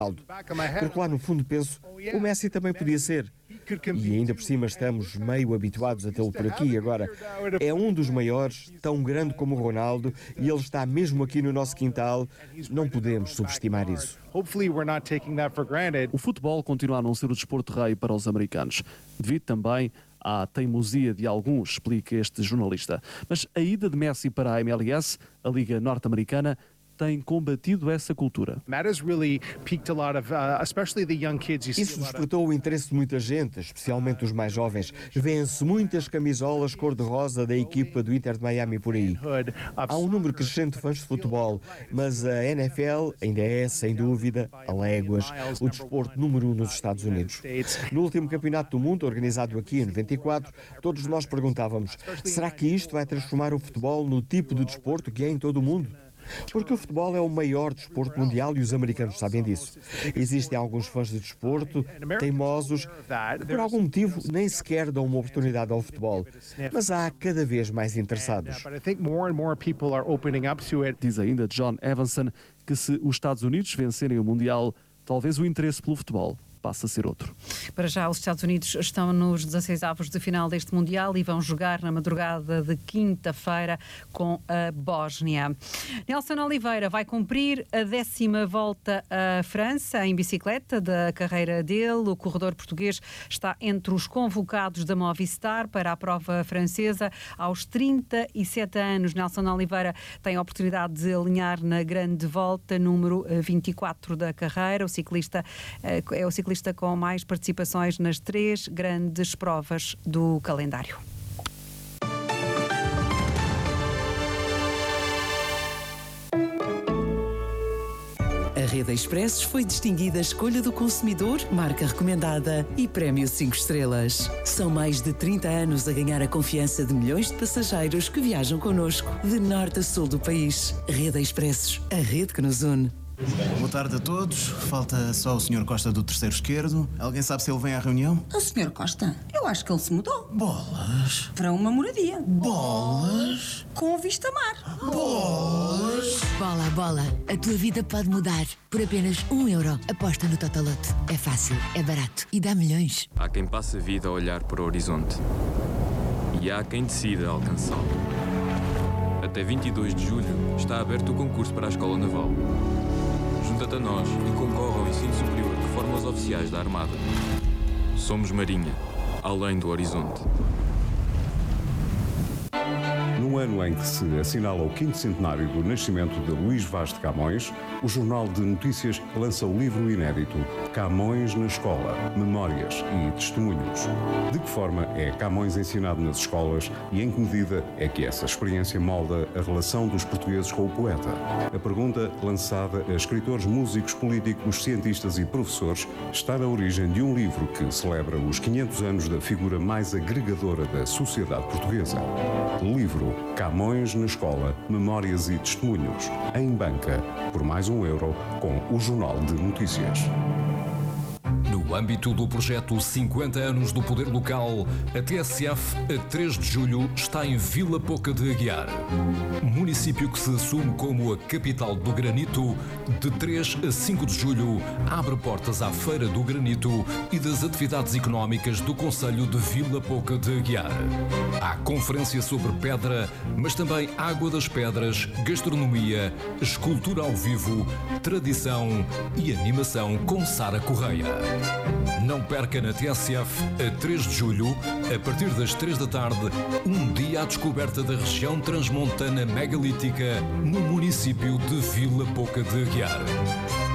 Porque lá no fundo penso, o Messi também podia ser. E ainda por cima estamos meio habituados a tê-lo por aqui. Agora, é um dos maiores, tão grande como o Ronaldo, e ele está mesmo aqui no nosso quintal. Não podemos subestimar isso. O futebol continua a não ser o desporto rei para os americanos, devido também à teimosia de alguns, explica este jornalista. Mas a ida de Messi para a MLS, a Liga Norte-Americana, tem combatido essa cultura. Isso despertou o interesse de muita gente, especialmente os mais jovens. Vêem-se muitas camisolas cor-de-rosa da equipa do Inter de Miami por aí. Há um número crescente de fãs de futebol, mas a NFL ainda é, sem dúvida, a léguas, o desporto número 1 nos Estados Unidos. No último Campeonato do Mundo, organizado aqui em 94, todos nós perguntávamos: será que isto vai transformar o futebol no tipo de desporto que é em todo o mundo? Porque o futebol é o maior desporto mundial e os americanos sabem disso. Existem alguns fãs de desporto teimosos que, por algum motivo, nem sequer dão uma oportunidade ao futebol. Mas há cada vez mais interessados. Diz ainda John Evanson que se os Estados Unidos vencerem o Mundial, talvez o interesse pelo futebol passa a ser outro. Para já, os Estados Unidos estão nos 16avos de final deste Mundial e vão jogar na madrugada de quinta-feira com a Bósnia. Nelson Oliveira vai cumprir a 10ª volta à França em bicicleta da carreira dele. O corredor português está entre os convocados da Movistar para a prova francesa. Aos 37 anos, Nelson Oliveira tem a oportunidade de alinhar na grande volta número 24 da carreira. O ciclista é o ciclista com mais participações nas 3 grandes provas do calendário. A Rede Expressos foi distinguida Escolha do Consumidor, marca recomendada e Prémio 5 estrelas. São mais de 30 anos a ganhar a confiança de milhões de passageiros que viajam connosco de norte a sul do país. Rede Expressos, a rede que nos une. Boa tarde a todos. Falta só o Sr. Costa do terceiro esquerdo. Alguém sabe se ele vem à reunião? O Sr. Costa? Eu acho que ele se mudou. Bolas. Para uma moradia. Bolas. Com vista mar. Bolas. Bola, bola. A tua vida pode mudar. Por apenas €1. Aposta no Totolote. É fácil, é barato e dá milhões. Há quem passe a vida a olhar para o horizonte. E há quem decida alcançá-lo. Até 22 de julho está aberto o concurso para a Escola Naval. Junta-te a nós e concorre ao ensino superior que forma os oficiais da Armada. Somos Marinha, além do horizonte. No ano em que se assinala o 5º centenário do nascimento de Luís Vaz de Camões, o Jornal de Notícias lança o livro inédito Camões na Escola, Memórias e Testemunhos. De que forma é Camões ensinado nas escolas e em que medida é que essa experiência molda a relação dos portugueses com o poeta? A pergunta, lançada a escritores, músicos, políticos, cientistas e professores, está na origem de um livro que celebra os 500 anos da figura mais agregadora da sociedade portuguesa. Livro Camões na Escola, Memórias e Testemunhos, em banca, por mais €1, com o Jornal de Notícias. No âmbito do projeto 50 anos do Poder Local, a TSF, a 3 de julho, está em Vila Pouca de Aguiar. Município que se assume como a capital do granito, de 3 a 5 de julho, abre portas à Feira do Granito e das atividades económicas do Concelho de Vila Pouca de Aguiar. Há conferência sobre pedra, mas também água das pedras, gastronomia, escultura ao vivo, tradição e animação com Sara Correia. Não perca na TSF, a 3 de julho, a partir das 3 da tarde, um dia à descoberta da região transmontana megalítica no município de Vila Pouca de Aguiar.